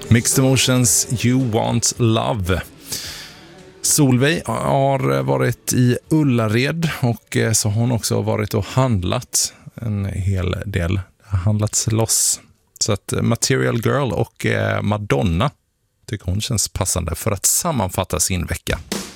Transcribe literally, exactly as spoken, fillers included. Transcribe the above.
Mixed Emotions, You Want Love. Solveig har varit i Ullared och så har hon också varit och handlat en hel del. Det har handlats loss. Så att Material Girl och Madonna tycker hon känns passande för att sammanfatta sin vecka.